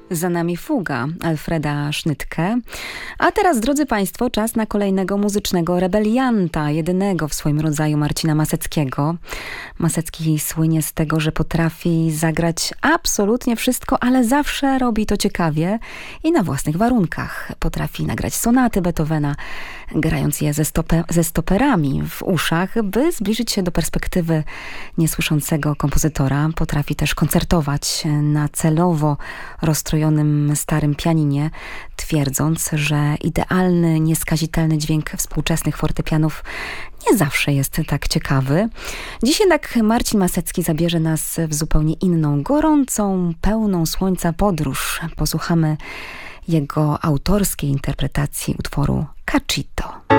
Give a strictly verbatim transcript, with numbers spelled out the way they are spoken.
Za nami fuga Alfreda Schnittke. A teraz, drodzy Państwo, czas na kolejnego muzycznego rebelianta, jedynego w swoim rodzaju Marcina Maseckiego. Masecki słynie z tego, że potrafi zagrać absolutnie wszystko, ale zawsze robi to ciekawie i na własnych warunkach. Potrafi nagrać sonaty Beethovena, grając je ze, stope, ze stoperami w uszach, by zbliżyć się do perspektywy niesłyszącego kompozytora. Potrafi też koncertować na celowo rozstrojonym starym pianinie, twierdząc, że idealny, nieskazitelny dźwięk współczesnych fortepianów nie zawsze jest tak ciekawy. Dziś jednak Marcin Masecki zabierze nas w zupełnie inną, gorącą, pełną słońca podróż. Posłuchamy jego autorskiej interpretacji utworu Cacito.